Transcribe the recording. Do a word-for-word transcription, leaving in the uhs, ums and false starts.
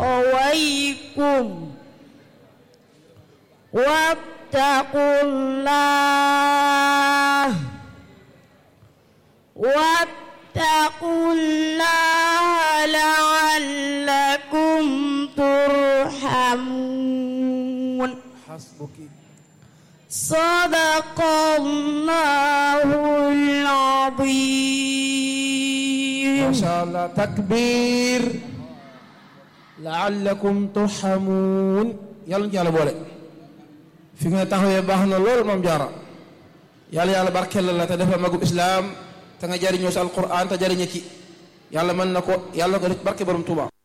أخويكم واتقوا الله واتقوا الله لعلكم ترحمون حسبك صدق الله العظيم ما شاء الله takbir la'allakum turhamun yàlla ñu yàlla boole fi nga taxawee baax na lool moom jaara yàlla yàlla barkeel la te dafa magub islaam te nga jariñoo si alquran te jariñe ci yàlla mën na ko yàlla ko def barke borom Tuuba